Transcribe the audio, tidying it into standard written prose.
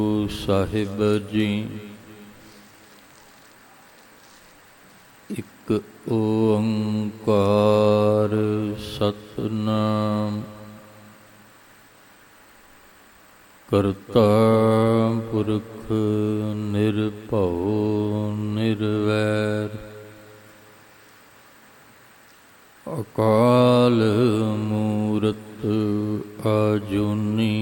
ਸਾਹਿਬ ਜੀ। ਇੱਕ ਓੰਕਾਰ ਸਤਿਨਾਮ ਕਰਤਾ ਪੁਰਖ ਨਿਰਭਉ ਨਿਰਵੈਰ ਅਕਾਲ ਮੂਰਤ ਆਜੂਨੀ